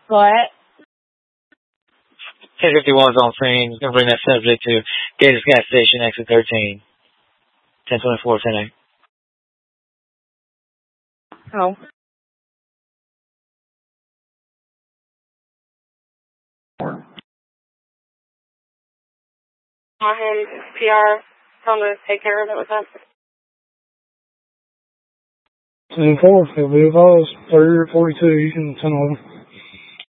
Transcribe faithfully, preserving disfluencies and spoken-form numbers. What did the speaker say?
What? ten fifty-one is on scene. Going to bring that subject to Gators Gas Station, exit thirteen. ten twenty-four, ten eight. Oh. On him, P R, tell him to take care of it with us. ten four, he'll be advised. thirty or forty-two, you can ten eleven.